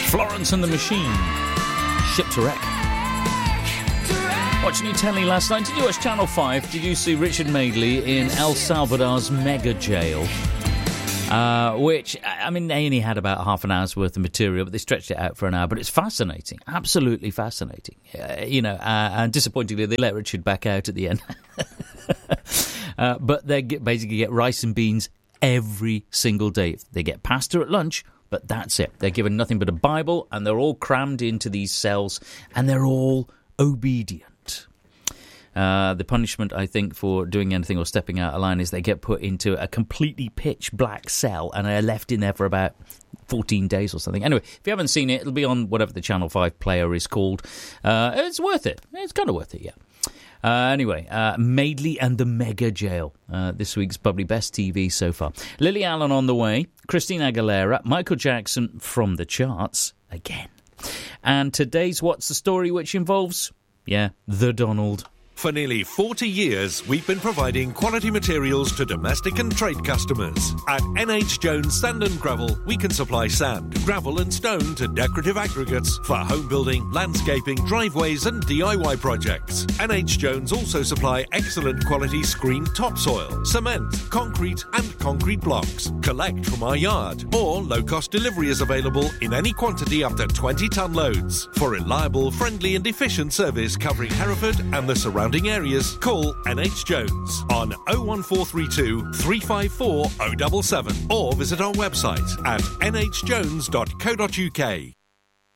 Florence and the Machine. Ship to Wreck. Watching your telly last night. Did you watch Channel 5? Did you see Richard Madeley in El Salvador's mega jail? Which, I mean, they only had about half an hour's worth of material, but they stretched it out for an hour. But it's fascinating, absolutely fascinating. And disappointingly, they let Richard back out at the end. But they basically get rice and beans every single day. They get pasta at lunch, but that's it. They're given nothing but a Bible, and they're all crammed into these cells, and they're all obedient. The punishment, I think, for doing anything or stepping out of line is they get put into a completely pitch black cell and are left in there for about 14 days or something. Anyway, if you haven't seen it, it'll be on whatever the Channel 5 player is called. It's worth it. It's kind of worth it, yeah. Anyway, Madeley and the Mega Jail. This week's probably best TV so far. Lily Allen on the way. Christina Aguilera. Michael Jackson from the charts again. And today's What's the Story, which involves, the Donald. For nearly 40 years, we've been providing quality materials to domestic and trade customers. At NH Jones Sand and Gravel, we can supply sand, gravel and stone to decorative aggregates for home building, landscaping, driveways and DIY projects. NH Jones also supply excellent quality screened topsoil, cement, concrete and concrete blocks. Collect from our yard, or low-cost delivery is available in any quantity up to 20-ton loads. For reliable, friendly and efficient service covering Hereford and the surrounding areas, call NH Jones on 01432 354 077 or visit our website at nhjones.co.uk.